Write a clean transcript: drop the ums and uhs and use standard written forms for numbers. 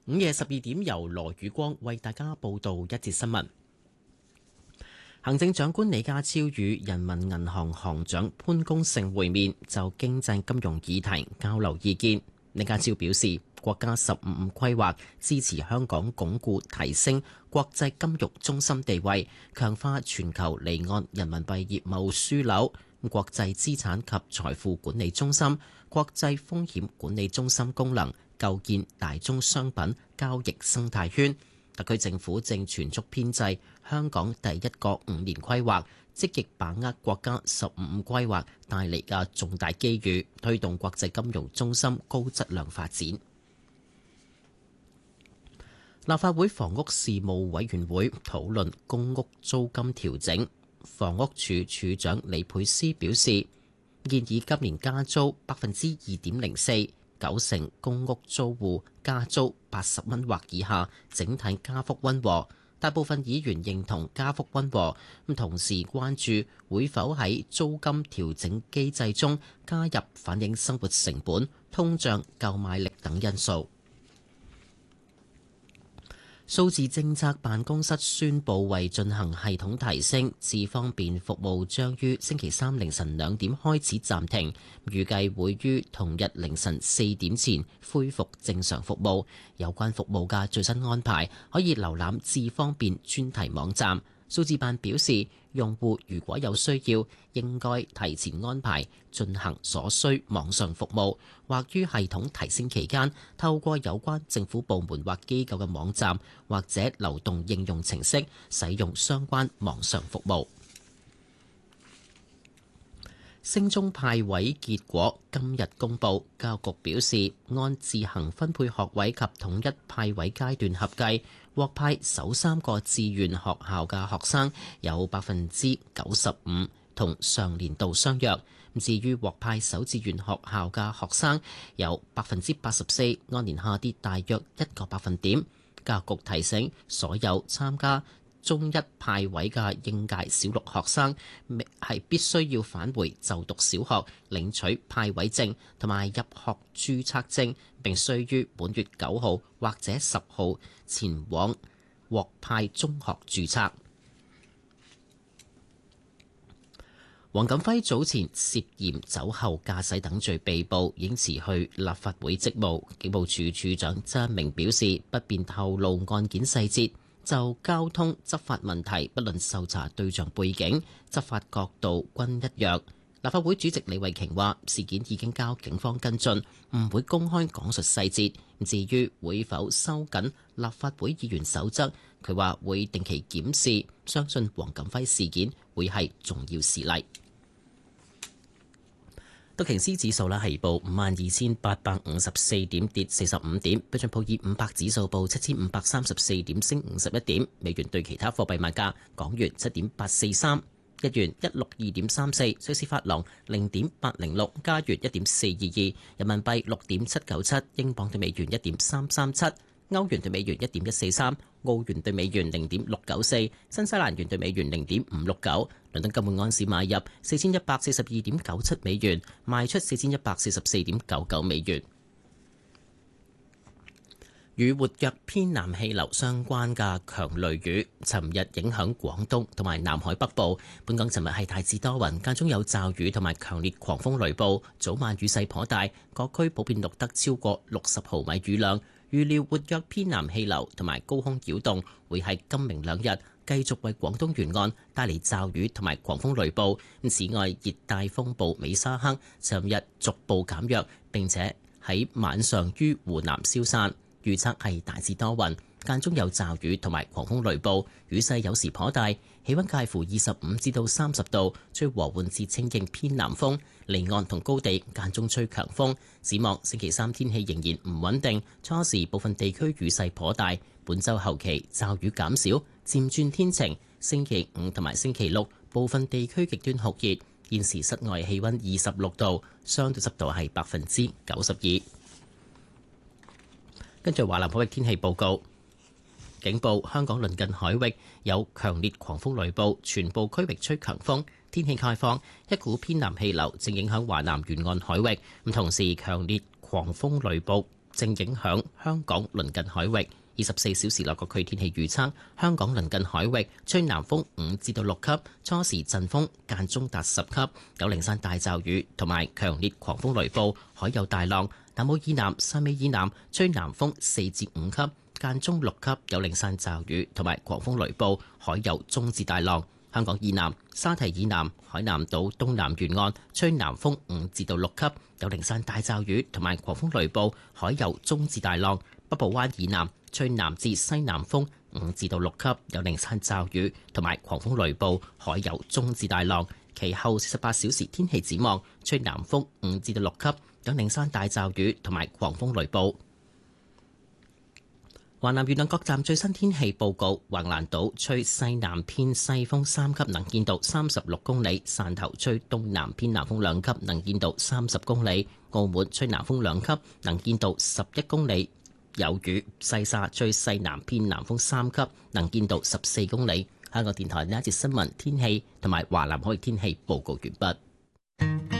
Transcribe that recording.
午夜12點由羅宇光為大家報道一節新聞。行政長官李家超與人民銀行行長潘功勝會面，就經濟金融議題交流意見。李家超表示，國家15規劃支持香港鞏固提升國際金融中心地位，強化全球離岸人民幣業務樞紐、國際資產及財富管理中心、國際風險管理中心功能，構建大宗商品交易生態圈。特區政府正全速編製香港第一個5年規劃，積極把握國家15規劃帶嚟嘅重大機遇，推動國際金融中心高質量發展。立法會房屋事務委員會討論公屋租金調整，房屋署署長李佩斯表示，建議今年加租2.04%。9成公屋租戶加租80蚊或以下，整體加幅溫和。大部分議員認同加幅溫和，同時關注會否喺租金調整機制中加入反映生活成本、通脹、購買力等因素。數字政策辦公室宣布，為進行系統提升，智方便服務將於星期三凌晨2點開始暫停，預計會於同日凌晨4點前恢復正常服務。有關服務嘅最新安排可以瀏覽智方便專題網站。數字辦表示，用戶如果有需要，應該提前安排進行所需網上服務，或於系統提升期間透過有關政府部門或機構嘅網站或者流動應用程式使用相關網上服務。升中派位結果今日公布，教育局表示，按自行分配學位及統一派位階段合計，獲派首3個志願學校嘅學生有95%同上年度相若。至於獲派首志願學校嘅學生有84%，按年下跌大約1個百分點。教育局提醒所有參加中一派位嘅應屆小六學生係必須要返回就讀小學領取派位證同埋入學註冊證，並須於本月9號或者10號前往獲派中學註冊。黃錦輝早前涉嫌酒後駕駛等罪被捕，已經辭去立法會職務。警務處處長張明表示，不便透露案件細節。就交通執法問題，不論受查對象背景、執法角度均一樣。立法會主席李慧瓊話：事件已經交警方跟進，唔會公開講述細節。至於會否收緊立法會議員守則，佢話會定期檢視，相信黃錦輝事件會係重要事例。道瓊斯指數係報52,854點，跌45點。標準普爾500指數報7,534點，升51點。美元對其他貨幣賣價：港元7.843，日元162.34，瑞士法郎0.806，加元1.422，人民幣6.797，英鎊對美元1.337。歐元對美元1.143，澳元對美元0.694，新西蘭元對美元0.569。倫敦金每盎司買入4142.97美元，賣出4144.99美元。與活躍偏南氣流相關嘅強雷雨，尋日影響廣東同埋南海北部。本港尋日係大致多雲，間中有驟雨同埋強烈狂風雷暴，早晚雨勢頗大，各區普遍錄得超過60毫米雨量。預料活躍偏南氣流同埋高空擾動會喺今明兩日繼續為廣東沿岸帶嚟驟雨同埋狂風雷暴。此外，熱帶風暴美沙克尋日逐步減弱，並且喺晚上於湖南消散。預測係大致多雲，間中有驟雨同埋狂風雷暴，雨勢有時頗大，氣溫介乎25至到30度，吹和緩至清勁偏南風，離岸同高地間中吹強風。展望星期三天氣仍然唔穩定，初時部分地區雨勢頗大，本週後期驟雨減少，漸轉天晴。星期五同埋星期六部分地區極端酷熱。現時室外氣溫26度，相對濕度係92%。跟住華南海域天氣報告，警報：香港鄰近海域有強烈狂風雷暴，全部區域吹強風。天氣概況：一股偏南氣流正影響華南沿岸海域，咁同時強烈狂風雷暴正影響香港鄰近海域。24小時內各區天氣預測：香港鄰近海域吹南風5至到6級，初時陣風間中達10級，有零散大驟雨同埋強烈狂風雷暴，海有大浪。南澳以南、汕尾以南吹南風4至5級，間中6級，有零散驟雨同埋狂風雷暴，海有中至大浪。香港以南、沙堤以南、海南島東南沿岸吹南風5至到6級，有零散大驟雨同埋狂風雷暴，海有中至大浪。北部灣以南吹南至西南風5至到6級，有零散驟雨同埋狂風雷暴，海有中至大浪。其後48小時天氣展望，吹南風5至到6級，有零散大驟雨同埋狂風雷暴。華南沿岸各站最新天氣報告：橫瀾島吹西南偏西風3級，能見度36公里；汕頭吹東南偏南風2級，能見度30公里；澳門吹南風2級，能見度11公里，有雨；西沙吹西南偏南風3級，能見度14公里。香港電台呢一節新聞天氣同埋華南海域天氣報告完畢。